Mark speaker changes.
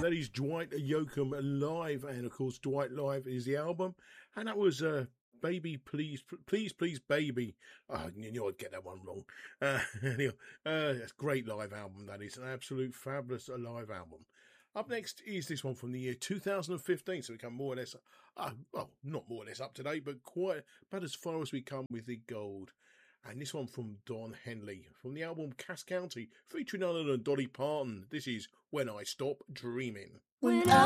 Speaker 1: that is Dwight Yoakam live, and of course Dwight Live is the album, and that was Baby Please Please Please Baby. You knew I'd get that one wrong. Anyway, that's a great live album. That is an absolute fabulous live album. Up next is this one from the year 2015, so we come more or less, well, not more or less up to date, but quite about as far as we come with the gold. And this one from Don Henley, from the album Cass County, featuring none other than Dolly Parton. This is When I Stop Dreaming.
Speaker 2: When I